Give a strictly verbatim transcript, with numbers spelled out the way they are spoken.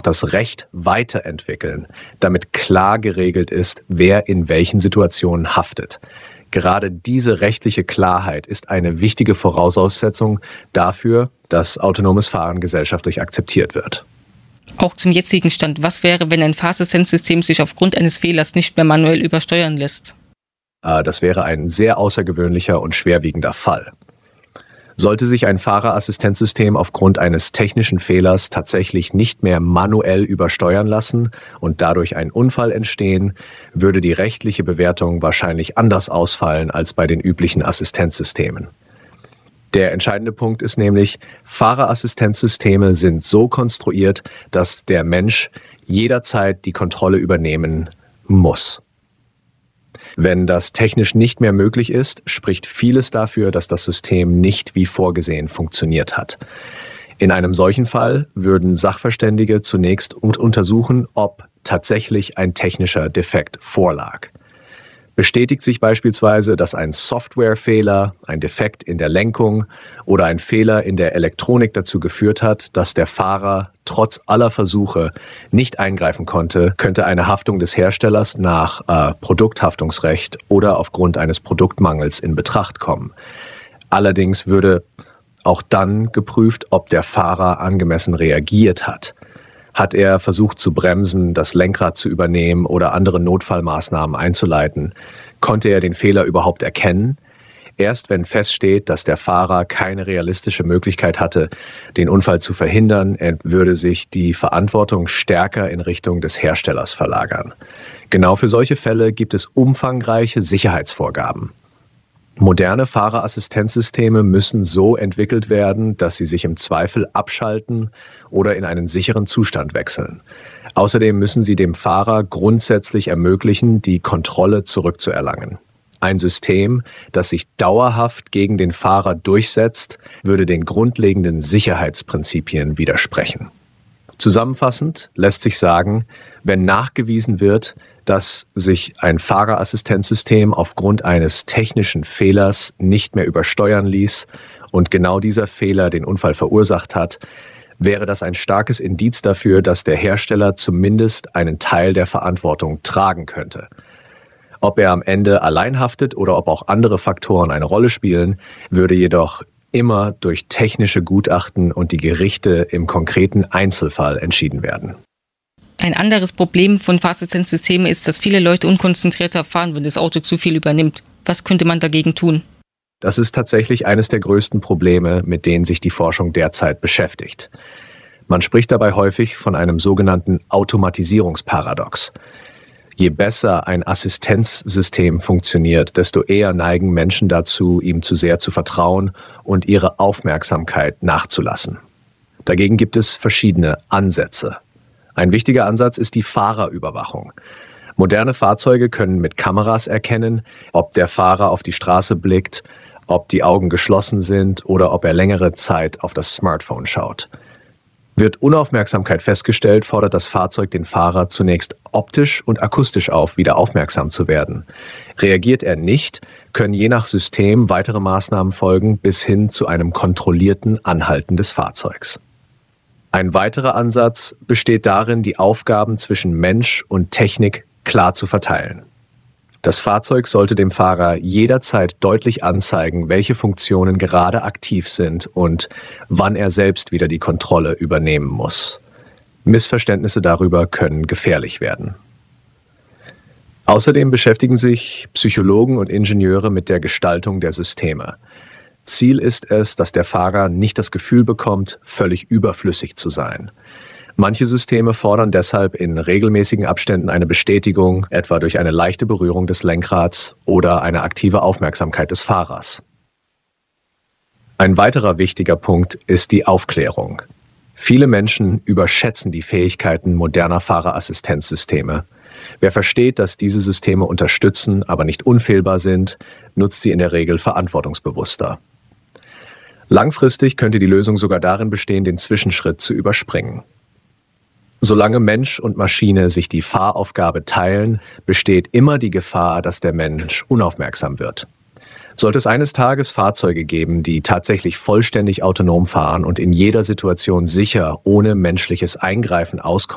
das Recht weiterentwickeln, damit klar geregelt ist, wer in welchen Situationen haftet. Gerade diese rechtliche Klarheit ist eine wichtige Voraussetzung dafür, dass autonomes Fahren gesellschaftlich akzeptiert wird. Auch zum jetzigen Stand, was wäre, wenn ein Fahrassistenzsystem sich aufgrund eines Fehlers nicht mehr manuell übersteuern lässt? Das wäre ein sehr außergewöhnlicher und schwerwiegender Fall. Sollte sich ein Fahrerassistenzsystem aufgrund eines technischen Fehlers tatsächlich nicht mehr manuell übersteuern lassen und dadurch ein Unfall entstehen, würde die rechtliche Bewertung wahrscheinlich anders ausfallen als bei den üblichen Assistenzsystemen. Der entscheidende Punkt ist nämlich, Fahrerassistenzsysteme sind so konstruiert, dass der Mensch jederzeit die Kontrolle übernehmen muss. Wenn das technisch nicht mehr möglich ist, spricht vieles dafür, dass das System nicht wie vorgesehen funktioniert hat. In einem solchen Fall würden Sachverständige zunächst untersuchen, ob tatsächlich ein technischer Defekt vorlag. Bestätigt sich beispielsweise, dass ein Softwarefehler, ein Defekt in der Lenkung oder ein Fehler in der Elektronik dazu geführt hat, dass der Fahrer trotz aller Versuche nicht eingreifen konnte, könnte eine Haftung des Herstellers nach äh, Produkthaftungsrecht oder aufgrund eines Produktmangels in Betracht kommen. Allerdings würde auch dann geprüft, ob der Fahrer angemessen reagiert hat. Hat er versucht zu bremsen, das Lenkrad zu übernehmen oder andere Notfallmaßnahmen einzuleiten? Konnte er den Fehler überhaupt erkennen? Erst wenn feststeht, dass der Fahrer keine realistische Möglichkeit hatte, den Unfall zu verhindern, würde sich die Verantwortung stärker in Richtung des Herstellers verlagern. Genau für solche Fälle gibt es umfangreiche Sicherheitsvorgaben. Moderne Fahrerassistenzsysteme müssen so entwickelt werden, dass sie sich im Zweifel abschalten oder in einen sicheren Zustand wechseln. Außerdem müssen sie dem Fahrer grundsätzlich ermöglichen, die Kontrolle zurückzuerlangen. Ein System, das sich dauerhaft gegen den Fahrer durchsetzt, würde den grundlegenden Sicherheitsprinzipien widersprechen. Zusammenfassend lässt sich sagen, wenn nachgewiesen wird, dass sich ein Fahrerassistenzsystem aufgrund eines technischen Fehlers nicht mehr übersteuern ließ und genau dieser Fehler den Unfall verursacht hat, wäre das ein starkes Indiz dafür, dass der Hersteller zumindest einen Teil der Verantwortung tragen könnte. Ob er am Ende allein haftet oder ob auch andere Faktoren eine Rolle spielen, würde jedoch immer durch technische Gutachten und die Gerichte im konkreten Einzelfall entschieden werden. Ein anderes Problem von Fahrassistenzsystemen ist, dass viele Leute unkonzentrierter fahren, wenn das Auto zu viel übernimmt. Was könnte man dagegen tun? Das ist tatsächlich eines der größten Probleme, mit denen sich die Forschung derzeit beschäftigt. Man spricht dabei häufig von einem sogenannten Automatisierungsparadox. Je besser ein Assistenzsystem funktioniert, desto eher neigen Menschen dazu, ihm zu sehr zu vertrauen und ihre Aufmerksamkeit nachzulassen. Dagegen gibt es verschiedene Ansätze. Ein wichtiger Ansatz ist die Fahrerüberwachung. Moderne Fahrzeuge können mit Kameras erkennen, ob der Fahrer auf die Straße blickt, ob die Augen geschlossen sind oder ob er längere Zeit auf das Smartphone schaut. Wird Unaufmerksamkeit festgestellt, fordert das Fahrzeug den Fahrer zunächst optisch und akustisch auf, wieder aufmerksam zu werden. Reagiert er nicht, können je nach System weitere Maßnahmen folgen, bis hin zu einem kontrollierten Anhalten des Fahrzeugs. Ein weiterer Ansatz besteht darin, die Aufgaben zwischen Mensch und Technik klar zu verteilen. Das Fahrzeug sollte dem Fahrer jederzeit deutlich anzeigen, welche Funktionen gerade aktiv sind und wann er selbst wieder die Kontrolle übernehmen muss. Missverständnisse darüber können gefährlich werden. Außerdem beschäftigen sich Psychologen und Ingenieure mit der Gestaltung der Systeme. Ziel ist es, dass der Fahrer nicht das Gefühl bekommt, völlig überflüssig zu sein. Manche Systeme fordern deshalb in regelmäßigen Abständen eine Bestätigung, etwa durch eine leichte Berührung des Lenkrads oder eine aktive Aufmerksamkeit des Fahrers. Ein weiterer wichtiger Punkt ist die Aufklärung. Viele Menschen überschätzen die Fähigkeiten moderner Fahrerassistenzsysteme. Wer versteht, dass diese Systeme unterstützen, aber nicht unfehlbar sind, nutzt sie in der Regel verantwortungsbewusster. Langfristig könnte die Lösung sogar darin bestehen, den Zwischenschritt zu überspringen. Solange Mensch und Maschine sich die Fahraufgabe teilen, besteht immer die Gefahr, dass der Mensch unaufmerksam wird. Sollte es eines Tages Fahrzeuge geben, die tatsächlich vollständig autonom fahren und in jeder Situation sicher ohne menschliches Eingreifen auskommen,